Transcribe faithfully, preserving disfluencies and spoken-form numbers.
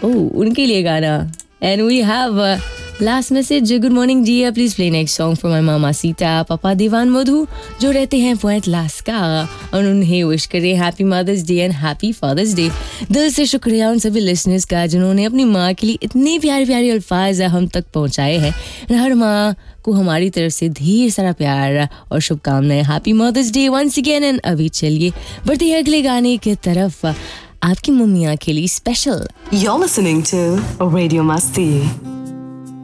ओह, उनके लिए गाना. And we have uh, last message. Good morning Jia, please play next song for my mama Sita, Papa Devan Madhu जो रहते हैं point लास्का, और उन्हें विश करें happy mother's day and happy father's day. दिल से शुक्रिया उन सभी लिसनर्स का जिन्होंने अपनी माँ के लिए इतने प्यारे प्यारे अल्फाज हम तक पहुँचाए हैं. हर माँ को हमारी तरफ से ढेर सारा प्यार और शुभकामनाएं. Happy mother's day once again. And अभी चलिए बढ़ते हैं अगले गाने की तरफ, आपकी मम्मियाँ के लिए special. You're listening to Radio Masti.